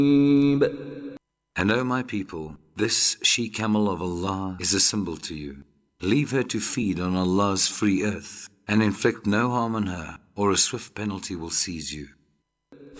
And O my people, this she-camel of Allah is a symbol to you. Leave her to feed on Allah's free earth, and inflict no harm on her, or a swift penalty will seize you.